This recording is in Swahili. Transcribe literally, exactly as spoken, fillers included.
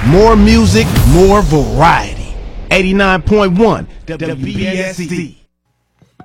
More music, more variety. eighty-nine point one W B S D.